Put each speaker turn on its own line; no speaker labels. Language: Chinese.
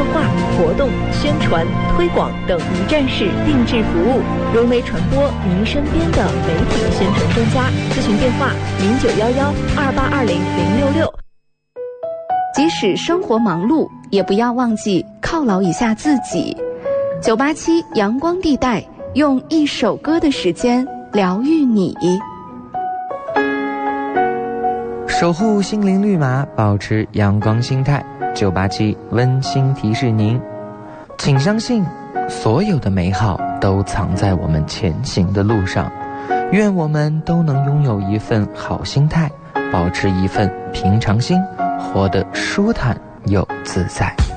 划、活动、宣传、推广等一站式定制服务，融媒传播您身边的媒体宣传专家。咨询电话091128200666。
即使生活忙碌，也不要忘记犒劳一下自己。987阳光地带，用一首歌的时间疗愈你。
守护心灵绿码，保持阳光心态。987温馨提示您，请相信，所有的美好都藏在我们前行的路上。愿我们都能拥有一份好心态，保持一份平常心，活得舒坦又自在。